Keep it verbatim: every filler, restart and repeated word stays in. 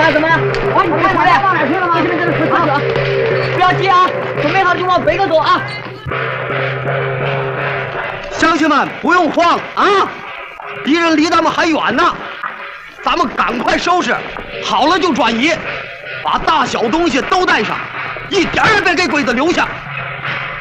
么？怎么？啊，你看哪往哪去了吗？这边这边，快走！不要急啊，准备好就往北头走啊！ 乡亲们，不用慌啊！敌人离咱们还远呢，咱们赶快收拾，好了就转移，把大小东西都带上，一点也别给鬼子留下。